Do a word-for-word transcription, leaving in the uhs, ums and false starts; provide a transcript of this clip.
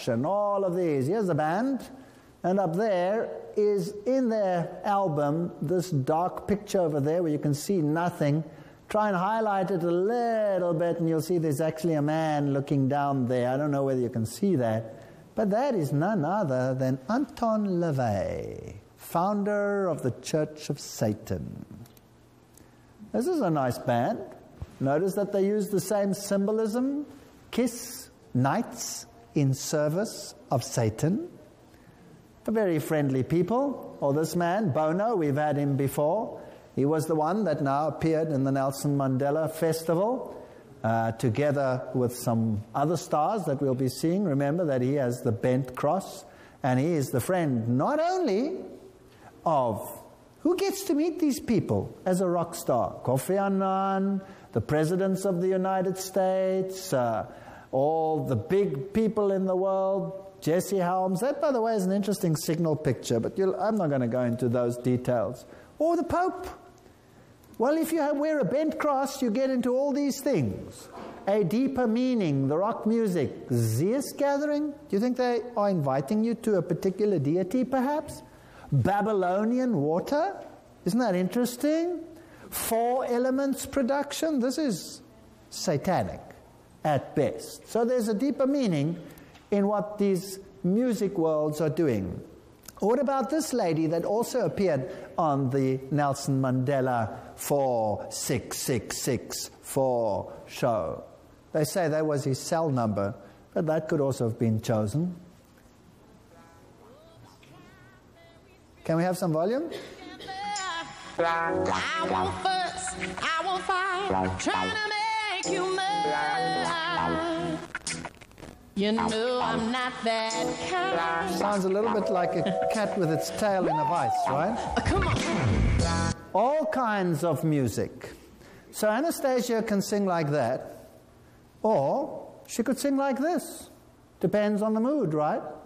Rush and all of these. Here's the band. And up there is in their album this dark picture over there where you can see nothing. Try and highlight it a little bit and you'll see there's actually a man looking down there. I don't know whether you can see that. But that is none other than Anton LaVey, founder of the Church of Satan. This is a nice band. Notice that they use the same symbolism. Kiss, knights in service of Satan. A very friendly people. Or this man, Bono, we've had him before. He was the one that now appeared in the Nelson Mandela Festival, uh, together with some other stars that we'll be seeing. Remember that he has the bent cross, and he is the friend not only of, who gets to meet these people as a rock star? Kofi Annan, the presidents of the United States, uh, all the big people in the world, Jesse Helms. That, by the way, is an interesting signal picture, but you'll, I'm not going to go into those details. Or the Pope. Well, if you have, wear a bent cross, you get into all these things. A deeper meaning, the rock music. Zeus gathering? Do you think they are inviting you to a particular deity, perhaps? Babylonian water? Isn't that interesting? Four elements production? This is satanic at best. So there's a deeper meaning in what these music worlds are doing. What about this lady that also appeared on the Nelson Mandela four six six six four show? They say that was his cell number, but that could also have been chosen. Can we have some volume? I won't fuss, I won't fight, trying to make you mine. You know I'm not that kind. Sounds a little bit like a cat with its tail in a vice, right? Oh, come on. All kinds of music. So Anastasia can sing like that, or she could sing like this. Depends on the mood, right?